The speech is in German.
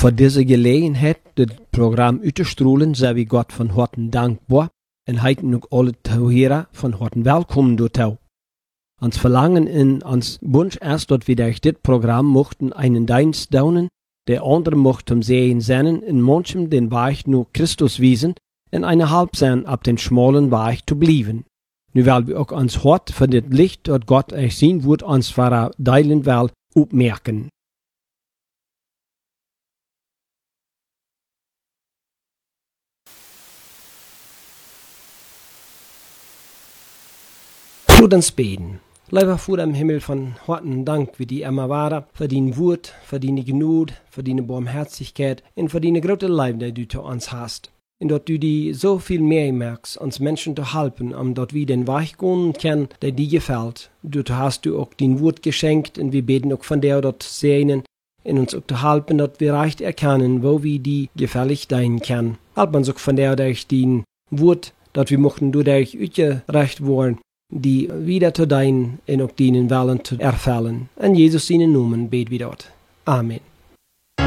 Voor deze gelegenheid het programma uit te stralen zijn we God van harte dankbaar en heiten ook alle toehörer van harte welkom door jou. Ons verlangen in ons Wunsch ist, dat we durch dit Programm mochten einen Dienst doen, der andere mocht om Segen zijn in manchem den Weg nur Christus wiesen en eine halb zijn op den schmalen Weg te blijven. Nu wil we ook ons hart voor dit licht dat God euch zien wordt ons voor deilen wel opmerken. Laat ons beten. Lieber Vater im Himmel, von harten Dank wie die immer waren, für dein Wort, für deine Gnade, für deine Barmherzigkeit und für deine große Liebe, die du zu uns hast. Und dass du die so viel mehr merkst, uns Menschen zu helfen, dass wir den Weg gehen können, der dir gefällt. Du hast du auch dein Wort geschenkt und wir beten auch von dir dort sehen und uns auch zu helfen, dass wir recht erkennen, wo wir die gefällig sein können. Help uns auch von dir durch dein Wort, dass wir mochten durch recht worden, die wieder zu dein und auch deinen Willen zu erfüllen. In Jesus seinen Namen beten wir dort. Amen.